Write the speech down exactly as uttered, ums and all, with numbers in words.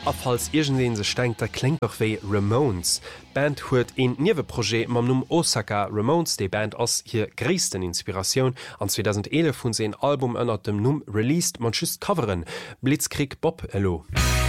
a falls irgendwen se denkt, der klingt doch wie Ramones. Band huet in Nieweprojekt mam Numm Osaka Ramones, die Band ass hier gréessten Inspiration an zweitausendelf vun se ein Album ënner dem Numm released man schüst coveren. Blitzkrieg Bob Hello.